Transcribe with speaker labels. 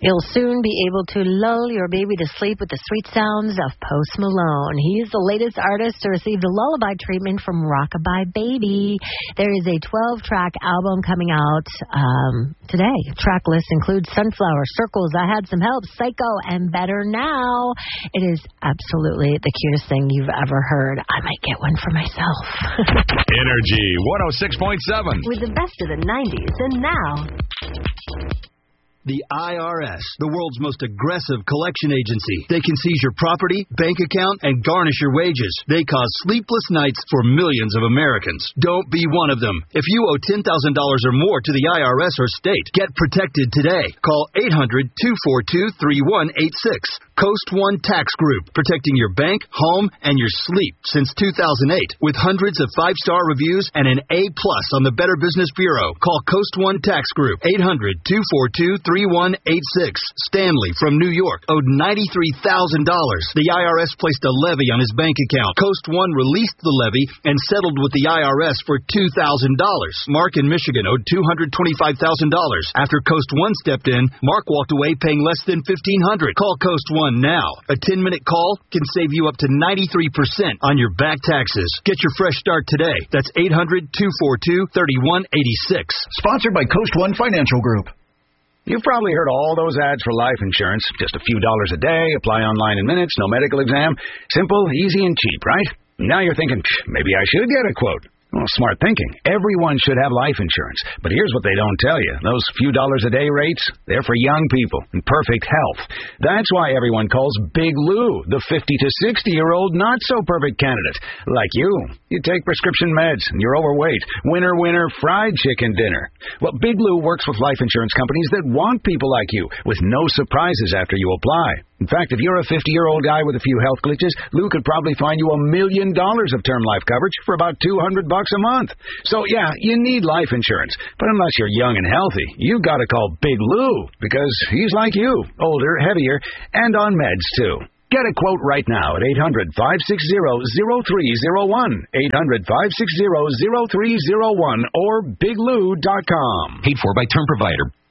Speaker 1: You'll soon be able to lull your baby to sleep with the sweet sounds of Post Malone. He's the latest artist to receive the lullaby treatment from Rockabye Baby. There is a 12-track album coming out today. Track list includes Sunflower, Circles, I Had Some Help, Psycho, and Better Now. It is absolutely the cutest thing you've ever heard. I might get one for myself.
Speaker 2: Energy 106.7.
Speaker 1: With the best of the 90s, and now...
Speaker 3: The IRS, the world's most aggressive collection agency. They can seize your property, bank account, and garnish your wages. They cause sleepless nights for millions of Americans. Don't be one of them. If you owe $10,000 or more to the IRS or state, get protected today. Call 800-242-3186. Coast One Tax Group, protecting your bank, home, and your sleep since 2008. With hundreds of 5-star reviews and an A+ on the Better Business Bureau. Call Coast One Tax Group, 800-242-3186. Stanley from New York owed $93,000. The IRS placed a levy on his bank account. Coast One released the levy and settled with the IRS for $2,000. Mark in Michigan owed $225,000. After Coast One stepped in, Mark walked away paying less than $1,500. Call Coast One now. A 10-minute call can save you up to 93% on your back taxes. Get your fresh start today. That's 800-242-3186.
Speaker 4: Sponsored by Coast One Financial Group. You've probably heard all those ads for life insurance. Just a few dollars a day, apply online in minutes, no medical exam. Simple, easy, and cheap, right? Now you're thinking, maybe I should get a quote. Well, smart thinking. Everyone should have life insurance. But here's what they don't tell you. Those few dollars a day rates, they're for young people in perfect health. That's why everyone calls Big Lou the 50 to 60-year-old not-so-perfect candidate. Like you. You take prescription meds, and you're overweight. Winner, winner, fried chicken dinner. Well, Big Lou works with life insurance companies that want people like you, with no surprises after you apply. In fact, if you're a 50-year-old guy with a few health glitches, Lou could probably find you $1 million of term life coverage for about $200 a month. So, yeah, you need life insurance. But unless you're young and healthy, you've got to call Big Lou, because he's like you, older, heavier, and on meds, too. Get a quote right now at 800-560-0301, 800-560-0301, or biglou.com.
Speaker 5: Paid for by Term Provider.